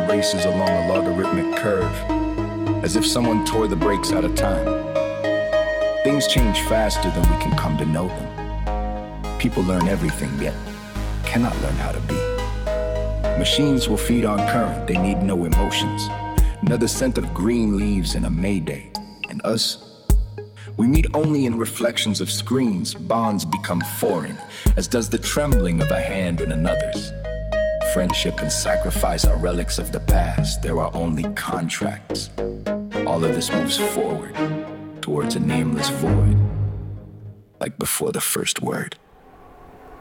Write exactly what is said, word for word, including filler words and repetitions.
races along a logarithmic curve, as if someone tore the brakes out of time. Things change faster than we can come to know them. People learn everything, yet cannot learn how to be. Machines will feed on current, they need no emotions. Another scent of green leaves in a May Day. And us? We meet only in reflections of screens. Bonds become foreign, as does the trembling of a hand in another's. Friendship and sacrifice are relics of the past. There are only contracts. All of this moves forward, towards a nameless void, like before the first word.